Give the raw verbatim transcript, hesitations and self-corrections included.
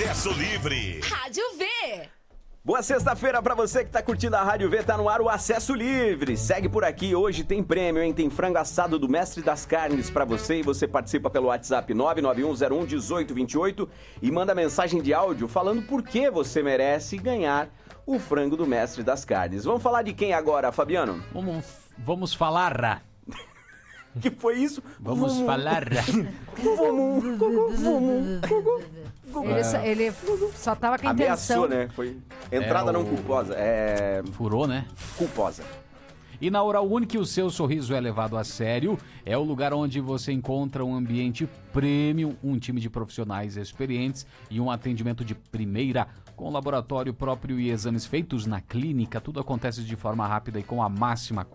Acesso Livre. Rádio V. Boa sexta-feira pra você que tá curtindo a Rádio V, tá no ar o Acesso Livre. Segue por aqui, hoje tem prêmio, hein? Tem frango assado do Mestre das Carnes pra você e você participa pelo WhatsApp nove nove um zero um um oito dois oito e manda mensagem de áudio falando por que você merece ganhar o frango do Mestre das Carnes. Vamos falar de quem agora, Fabiano? Vamos, vamos falar. Que foi isso? Vamos falar. Ele, só, ele só tava com a intenção... Ameaçou, né? Foi entrada É não o- culposa. É... Furou, né? culposa. E na Oral Unique o seu sorriso é levado a sério. É o lugar onde você encontra um ambiente premium, um time de profissionais experientes e um atendimento de primeira, com laboratório próprio e exames feitos na clínica. Tudo acontece de forma rápida e com a máxima